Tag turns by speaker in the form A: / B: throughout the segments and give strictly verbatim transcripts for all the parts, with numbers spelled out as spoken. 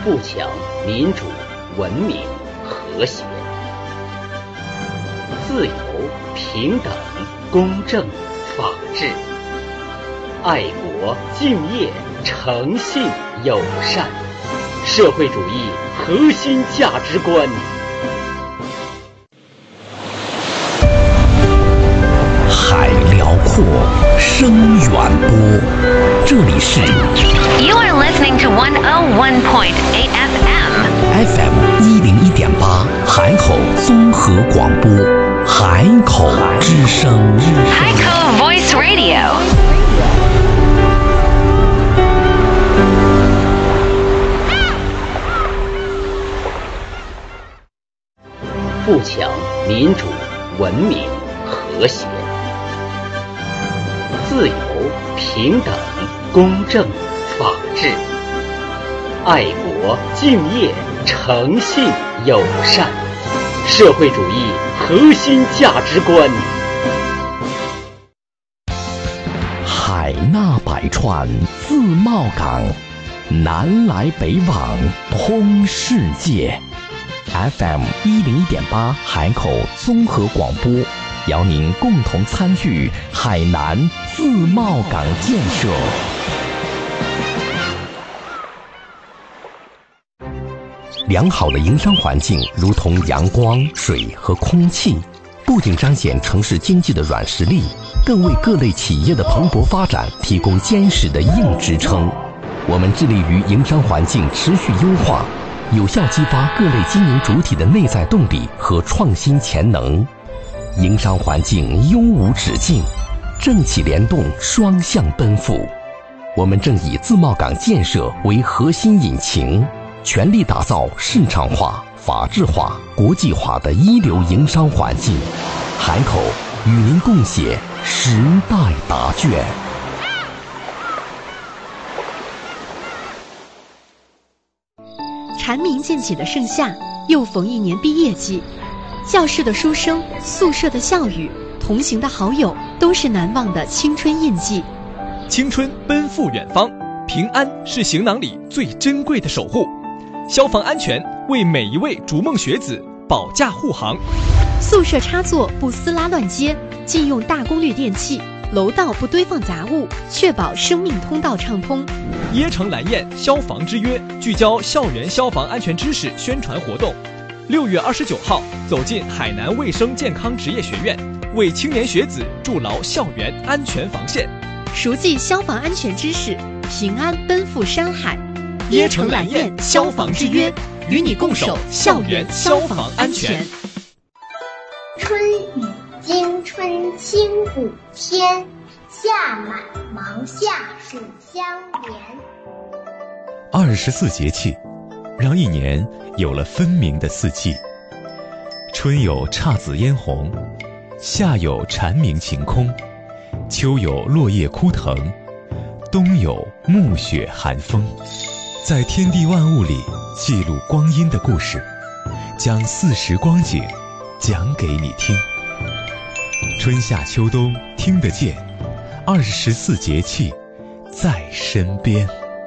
A: 富强、民主、文明、和谐；自由、平等、公正、法治；爱国、敬业、诚信、友善；社会主义核心价值观。
B: 海辽阔，声远播，这里是
C: You are listening to one oh one point eight F M
B: F M 一零一点八海口综合广播，海口之声，
C: 海口 Voice Radio。
A: 富强、民主、文明、和谐；自由、平等、公正、法治；爱国、敬业、诚信、友善；社会主义核心价值观。
B: 海纳百川，自贸港，南来北往，通世界。F M 一零一点八海口综合广播，邀您共同参与海南自贸港建设。良好的营商环境如同阳光、水和空气，不仅彰显城市经济的软实力，更为各类企业的蓬勃发展提供坚实的硬支撑。我们致力于营商环境持续优化，有效激发各类经营主体的内在动力和创新潜能。营商环境永无止境，政企联动双向奔赴。我们正以自贸港建设为核心引擎，全力打造市场化、法治化、国际化的一流营商环境。海口与您共写时代答卷。
D: 蝉鸣渐起的盛夏，又逢一年毕业季，教室的书声，宿舍的笑语，同行的好友，都是难忘的青春印记。
E: 青春奔赴远方，平安是行囊里最珍贵的守护。消防安全为每一位逐梦学子保驾护航。
D: 宿舍插座不撕拉乱接，禁用大功率电器，楼道不堆放杂物，确保生命通道畅通。
E: 椰城蓝焰消防之约聚焦校园消防安全知识宣传活动，六月二十九号走进海南卫生健康职业学院，为青年学子筑牢校园安全防线，
D: 熟记消防安全知识，平安奔赴山海。
E: 椰城蓝焰消防之约，与你共守校园消防安全。
F: 春雨惊春清谷天，夏满芒夏暑相连。
G: 二十四节气，让一年有了分明的四季。春有姹紫嫣红，夏有蝉鸣晴空，秋有落叶枯藤，冬有暮雪寒风。在天地万物里记录光阴的故事，将四时光景讲给你听。春夏秋冬听得见，二十四节气在身边。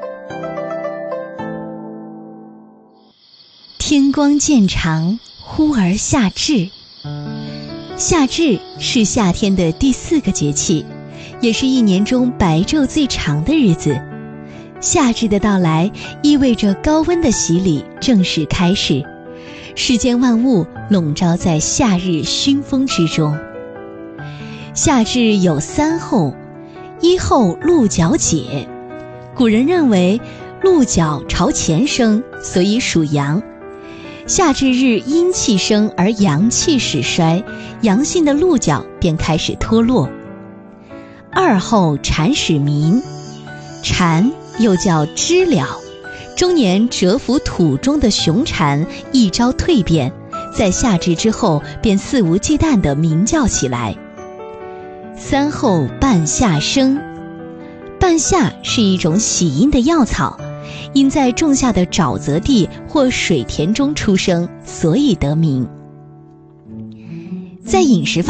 H: 天光渐长，忽而夏至。夏至是夏天的第四个节气，也是一年中白昼最长的日子。夏至的到来意味着高温的洗礼正式开始，世间万物笼罩在夏日熏风之中。夏至有三候，一候鹿角解。古人认为鹿角朝前生，所以属阳。夏至日阴气生而阳气始衰，阳性的鹿角便开始脱落。二候蝉始鸣，蝉又叫知了，终年蛰伏土中的雄蝉一朝蜕变，在夏至之后便肆无忌惮地鸣叫起来。三候半夏生，半夏是一种喜阴的药草，因在仲夏的沼泽地或水田中出生，所以得名。在饮食方